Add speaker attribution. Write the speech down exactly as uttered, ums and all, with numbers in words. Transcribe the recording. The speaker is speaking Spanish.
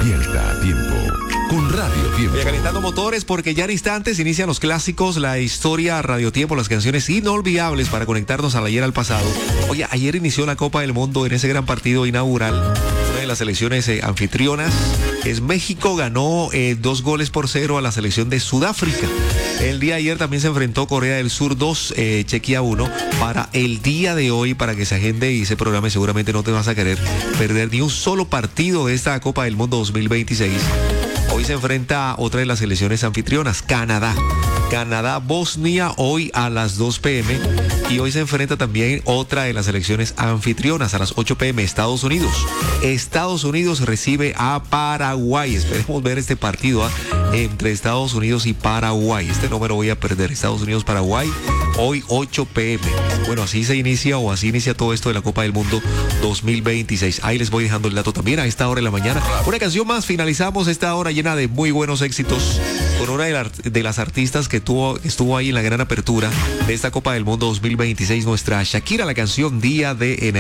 Speaker 1: Despierta a tiempo con Radio Tiempo.
Speaker 2: Oye, calentando motores porque ya en instantes inician los clásicos, la historia Radio Tiempo, las canciones inolvidables para conectarnos al ayer al pasado. Oye, ayer inició la Copa del Mundo en ese gran partido inaugural. Una de las selecciones eh, anfitrionas es México, ganó eh, dos goles por cero a la selección de Sudáfrica. El día de ayer también se enfrentó Corea del Sur dos, eh, Chequia uno. Para el día de hoy, para que se agende y se programe, seguramente no te vas a querer perder ni un solo partido de esta Copa del Mundo dos mil veintiséis. Hoy se enfrenta otra de las selecciones anfitrionas, Canadá. Canadá, Bosnia, hoy a las dos pe eme. Y hoy se enfrenta también otra de las selecciones anfitrionas a las ocho pe eme, Estados Unidos. Estados Unidos recibe a Paraguay. Esperemos ver este partido ¿eh? entre Estados Unidos y Paraguay. Este no me lo voy a perder. Estados Unidos, Paraguay, hoy ocho pe eme. Bueno, así se inicia o así inicia todo esto de la Copa del Mundo dos mil veintiséis. Ahí les voy dejando el dato también a esta hora de la mañana. Una canción más, finalizamos esta hora llena de muy buenos éxitos con una de, la, de las artistas que tuvo, estuvo ahí en la gran apertura de esta Copa del Mundo dos mil veintiséis, nuestra Shakira, la canción Día de Enero.